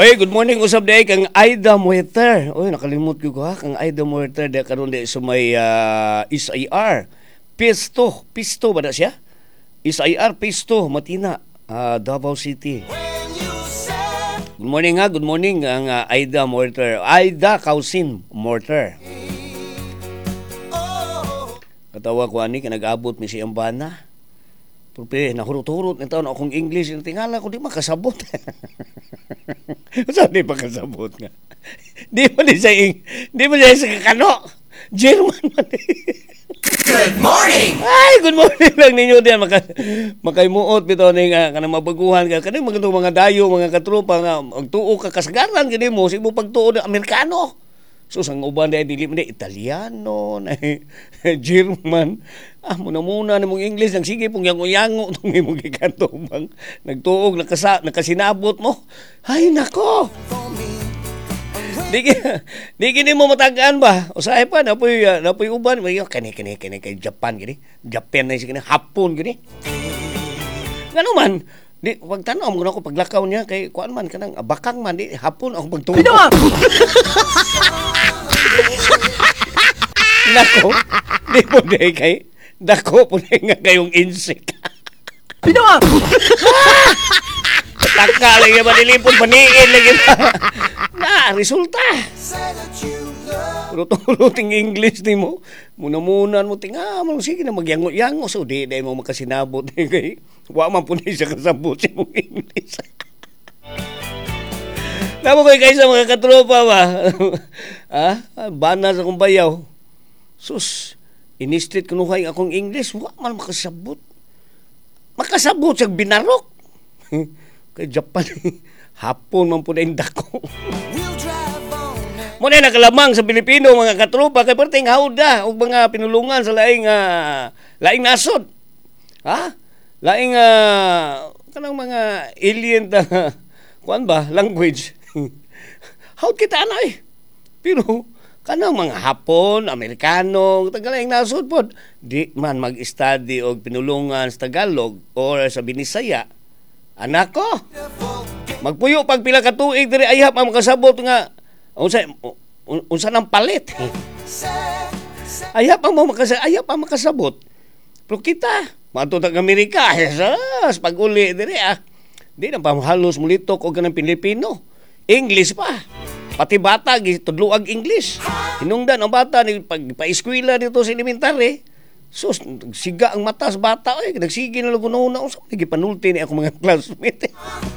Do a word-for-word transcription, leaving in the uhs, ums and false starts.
Oy, good morning usab day kang Aida Muerter. Oy, nakalimot ko ha kang Aida Muerter da karon di sa may uh, S I R. Pisto, Pisto ba na siya? S I R Pisto, Matina, uh, Davao City. Good morning ha, good morning ang uh, Aida Muerter. Aida Kausin Muerter. Katawa ko ani ka nag-abot mi si Ambana. Pero nahurot-hurot na taon akong English. Tingala ko, di makasabot. Saan di makasabot nga? Di mo di sa ing... Di mo di sa kakano. German man. Good morning! Ay, good morning lang ninyo diyan. Maka, makaimuot bito ni nga kanang mabaguhan ka. Kanang mga mga dayo, mga katrupa nga. Magtuo ka kasagaran. Kani mo, si mo pagtuo ng Amerikano. So, sang uban na dili mo na Italiano, na German. Ah, muna-muna na mong English. Nang sige pong yango-yango itong imong gikanto bang nagtuog, nakasa, nakasinabot mo. Ay, nako! Di, di kini mo matagaan ba? O sa pa, napoy, uh, napoy uban. Kani, kani, kani, kani, Japan, gini. Japan na yung Hapon, gini. Gano'n man. Di, wag tanong mo na ako paglakaw niya kay kuan man kanang bakang man di hapon ako pagtuo. Nako, di po day kay dako po day nga kayong insect. Pinawang! Taka lang yung manilipon, paniin lang yun. Na, resulta. Ruto-ruting English ni mo. Muna-muna mo, tinga mo, sige na magyango-yango. So, di, di mo makasinabot. Kay, wa man po na siya kasabot sa mong English. Namo kayo kayo sa mga katropa ba? Ha? Bana sa kong bayaw. Sus, in-street kunuhay akong English. Wa man makasabot. Makasabot sa binarok. Kay Japan, hapon man po na yung dako. Muna nakalamang sa Pilipino, mga katropa, kay perting hauda, o mga pinulungan sa laing, uh, laing nasod. Ha? Laing, uh, kanang mga alien na, uh, kuan ba, language. Haud kita na eh. Pero, kanang mga Hapon, Amerikano, tagalaing nasod po, di man mag-study o pinulungan sa Tagalog or sa Binisaya. Anak ko, magpuyo pag pila ka tuig diri ayhap ang makasabot nga unsa unsa nang palit. Ayhap ang mo makasabot, ayhap ang makasabot. Pero kita, matod ang Amerika, yes, pag uli diri ah. Di na pa halos mulitok og kanang Pilipino. English pa. Pati bata gitudloag English. Hinungdan ang bata ni pag pa-eskwela dito sa elementary. Sus, siga ang mata sa bata. Ay, nagsige na lagunaw na. Unsa naging panulti ni ako mga classmate.